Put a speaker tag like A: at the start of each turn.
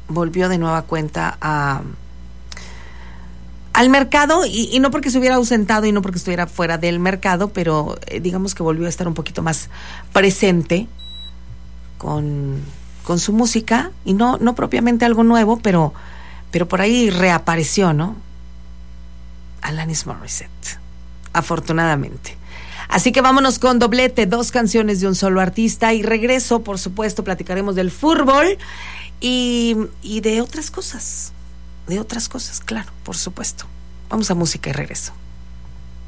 A: volvió de nueva cuenta al mercado, y no porque se hubiera ausentado y no porque estuviera fuera del mercado, pero digamos que volvió a estar un poquito más presente con su música, y no propiamente algo nuevo, pero por ahí reapareció, ¿no? Alanis Morissette, afortunadamente. Así que vámonos con doblete, 2 canciones de un solo artista, y regreso, por supuesto, platicaremos del fútbol y de otras cosas, claro, por supuesto. Vamos a música y regreso.